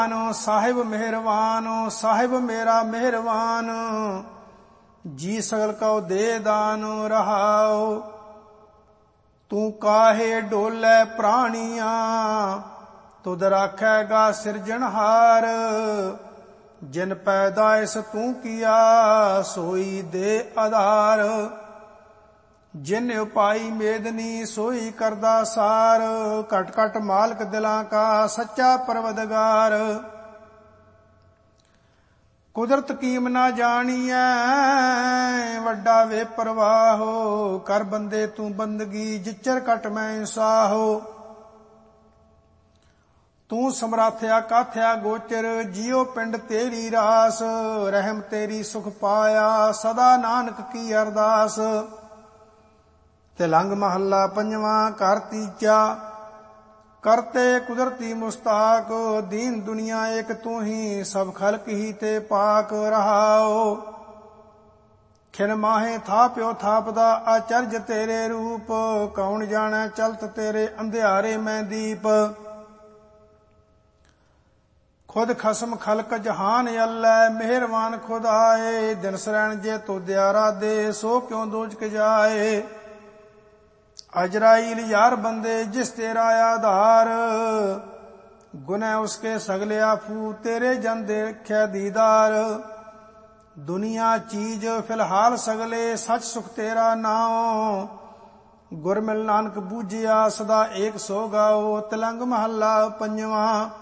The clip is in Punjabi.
ਸਾਹਿਬ ਮਿਹਰਬਾਨ, ਸਾਹਿਬ ਮੇਰਾ ਮਿਹਰਬਾਨ, ਜੀ ਸਗਲ ਕਉ ਦੇ ਦਾਨ ਰਹਾਉ। ਤੂੰ ਕਾਹੇ ਡੋਲੇ ਪ੍ਰਾਣੀਆਂ, ਤੁਧ ਰਾਖੈਗਾ ਸਿਰਜਣਹਾਰ। ਜਿਨ ਪੈਦਾਇਸ਼ ਤੂੰ ਕੀਆ, ਸੋਈ ਦੇ ਆਧਾਰ। ਜਿਨ ਉਪਾਈ ਮੇਦਨੀ, ਸੋਈ ਕਰਦਾ ਸਾਰ। ਘਟ ਘਟ ਮਾਲਕ ਦਿਲਾਂ ਕਾ, ਸੱਚਾ ਪਰਵਦਗਾਰ। ਕੁਦਰਤ ਕੀਮ ਨਾ ਜਾਣੀਐ, ਵੱਡਾ ਵੇ ਪਰਵਾਹੋ। ਕਰ ਬੰਦੇ ਤੂੰ ਬੰਦਗੀ, ਜਿਚਰ ਘਟ ਮੈਂ ਸਾਹੋ। ਤੂੰ ਸਮਰਾਥਿਆ ਕਾਥਿਆ ਗੋਚਰ, ਜਿਉ ਪਿੰਡ ਤੇਰੀ ਰਾਸ। ਰਹਿਮ ਤੇਰੀ ਸੁਖ ਪਾਇਆ, ਸਦਾ ਨਾਨਕ ਕੀ ਅਰਦਾਸ। ਤਿਲੰਗ ਮਹੱਲਾ ਪੰਜਵਾਂ, ਘਰ ਤੀਜਾ। ਕਰਤੇ ਕੁਦਰਤੀ ਮੁਸਤਾਕ, ਦੀਨ ਦੁਨੀਆ ਏਕ ਤੂੰ ਹੀ। ਸਭ ਖਲਕ ਹੀ ਤੇ ਪਾਕ ਰਹਾਓ। ਖਿਨ ਮਾਹੇ ਥਾਪਿਓ ਥਾਪਦਾ, ਆਚਰਜ ਤੇਰੇ ਰੂਪ। ਕੌਣ ਜਾਣੈ ਚਲਤ ਤੇਰੇ, ਅੰਧਿਆਰੇ ਮੈਂ ਦੀਪ। ਖੁਦ ਖਸਮ ਖਲਕ ਜਹਾਨ ਅੱਲੈ, ਮਿਹਰਬਾਨ ਖੁਦ ਆਏ। ਦਿਨ ਸਰੈਣ ਜੇ ਤੋ ਦਿਆਰਾ ਦੇ, ਸੋ ਕਿਉਂ ਦੋਜਕ ਜਾਏ। ਅਜਰਾਈਲ ਯਾਰ ਬੰਦੇ, ਜਿਸ ਤੇਰਾ ਆਧਾਰ। ਗੁਨਹਿ ਉਸਕੇ ਸਗਲੇ ਆਫੂ, ਤੇਰੇ ਜਨ ਦੇਖਿਆ ਦੀਦਾਰ। ਦੁਨੀਆ ਚੀਜ਼ ਫਿਲਹਾਲ ਸਗਲੇ, ਸੱਚ ਸੁਖ ਤੇਰਾ ਨਾਉ। ਗੁਰ ਮਿਲ ਨਾਨਕ ਬੂਝਿਆ, ਸਦਾ ਏਕ ਸੋ ਗਾਓ। ਤਿਲੰਗ ਮਹੱਲਾ ਪੰਜਵਾਂ।